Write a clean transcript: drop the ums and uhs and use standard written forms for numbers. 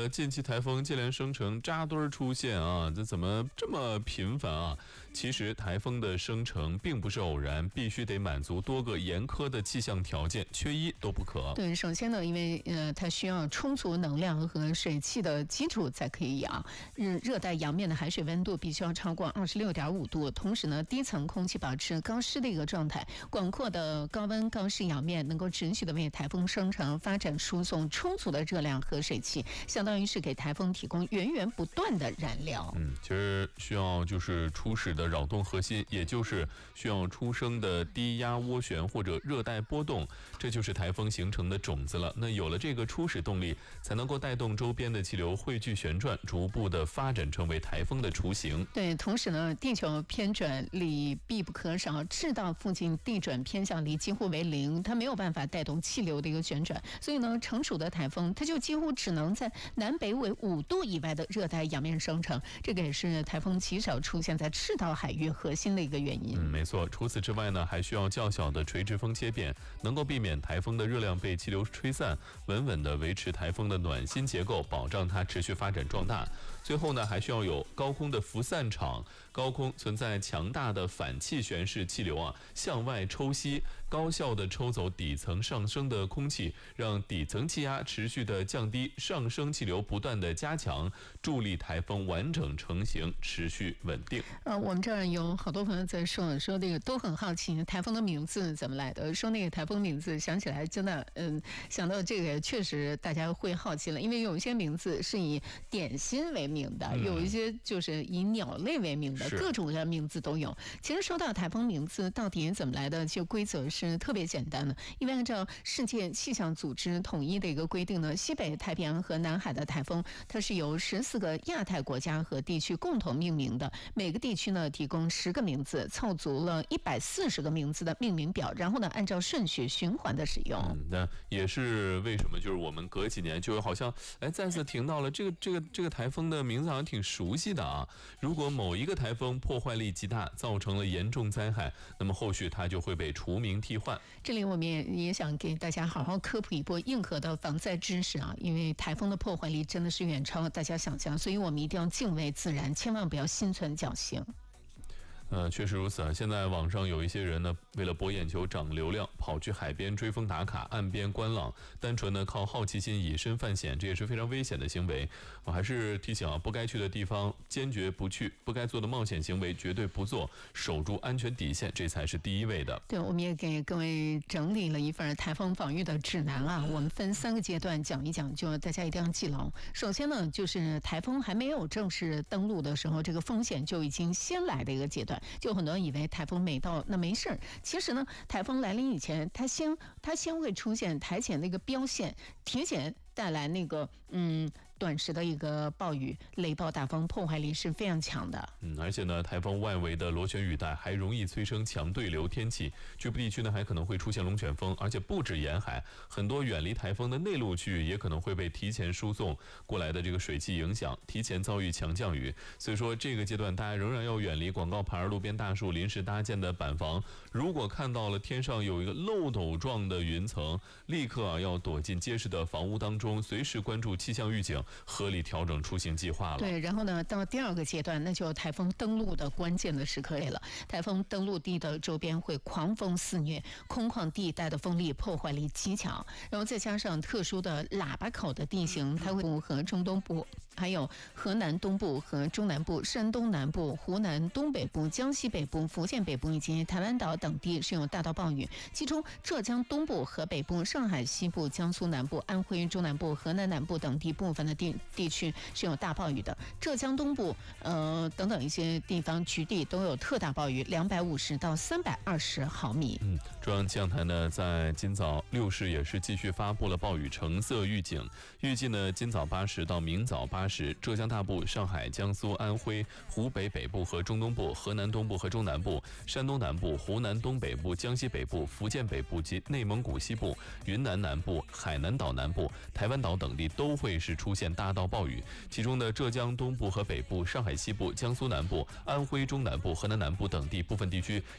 近期台风接连生成扎堆出现啊，这怎么这么频繁啊？其实台风的生成并不是偶然，必须得满足多个严苛的气象条件，缺一都不可。 对，首先呢，因为它需要充足能量和水汽的基础才可以养。热带洋面的海水温度必须要超过26.5度，同时呢，低层空气保持高湿的一个状态，广阔的高温高湿洋面能够持续的为台风生成、发展输送充足的热量和水汽，相当于是给台风提供源源不断的燃料。 其实需要就是初始的扰动核心，也就是需要出生的低压涡旋或者热带波动，这就是台风形成的种子了。那有了这个初始动力，才能够带动周边的气流汇聚旋转，逐步的发展成为台风的雏形。 对，同时呢，地球偏转力必不可少，赤道附近地转偏向力几乎为零，它没有办法带动气流的一个旋转，所以呢，成熟的台风它就几乎只能在南北纬5度以外的热带洋面生成，这个也是台风极少出现在赤道海域核心的一个原因。 没错。除此之外呢，还需要较小的垂直风切变，能够避免台风的热量被气流吹散，稳稳地维持台风的暖心结构，保障它持续发展壮大。最后呢，还需要有高空的辐散场，高空存在强大的反气旋式气流向外抽吸，高效地抽走底层上升的空气，让底层气压持续的降低，上升气流不断的加强，助力台风完整成型，持续稳定。 我们这儿有好多朋友在说那个都很好奇台风的名字怎么来的，说那个台风名字想起来真的想到这个确实大家会好奇了，因为有一些名字是以点心为名的，有一些就是以鸟类为名的，各种各样名字都有。其实说到台风名字到底怎么来的，就规则是特别简单的，因为按照世界气象组织统一的一个规定呢，西北太平洋和南海的台风它是由14个亚太国家和地区共同命名的，每个地区呢提供10个名字，凑足了140个名字的命名表，然后呢按照顺序循环的使用。 那也是为什么就是我们隔几年就好像再次听到了这个台风的名字好像挺熟悉的啊。如果某一个台风破坏力极大，造成了严重灾害，那么后续它就会被除名替换。 这里我们也想给大家好好科普一波硬核的防灾知识啊，因为台风的破坏力真的是远超大家想象，所以我们一定要敬畏自然，千万不要心存侥幸。 确实如此啊！现在网上有一些人呢，为了博眼球、涨流量，跑去海边追风打卡、岸边观浪，单纯的靠好奇心以身犯险，这也是非常危险的行为。我还是提醒啊，不该去的地方坚决不去，不该做的冒险行为绝对不做，守住安全底线，这才是第一位的。 对，我们也给各位整理了一份台风防御的指南啊，我们分3个阶段讲一讲，就大家一定要记牢。首先呢，就是台风还没有正式登陆的时候，这个风险就已经先来的一个阶段。就很多人以为台风没到那没事儿，其实呢，台风来临以前，它先会出现台前那个标线，提前带来那个短时的一个暴雨、雷暴大风，破坏力是非常强的。 而且呢，台风外围的螺旋雨带还容易催生强对流天气，局部地区呢还可能会出现龙卷风，而且不止沿海，很多远离台风的内陆区域也可能会被提前输送过来的这个水汽影响，提前遭遇强降雨。所以说这个阶段大家仍然要远离广告牌、路边大树、临时搭建的板房。如果看到了天上有一个漏斗状的云层，立刻要躲进结实的房屋当中，随时关注气象预警，合理调整出行计划了。 对，然后呢，到第2个阶段，那就台风登陆的关键的时刻了。台风登陆地的周边会狂风肆虐，空旷地带的风力破坏力极强，然后再加上特殊的喇叭口的地形，它会和中东部，还有河南东部和中南部、山东南部、湖南东北部、江西北部、福建北部以及台湾岛等地是有大到暴雨，其中浙江东部、河北部、上海西部、江苏南部、安徽中南部、河南南部等地部分的地区是有大暴雨的，浙江东部等等一些地方局地都有特大暴雨，250到320毫米。 中央气象台呢在今早6时也是继续发布了暴雨橙色预警，预计呢今早8时到明早8时，浙江大部、上海、江苏、安徽、湖北北部和中东部、河南东部和中南部、山东南部、湖南东北部、江西北部、福建北部及内蒙古西部、云南南部、海南岛南部、台湾岛等地都会是出现大到暴雨，其中的浙江东部和北部、上海西部、江苏南部、安徽中南部、河南南部等地部分地区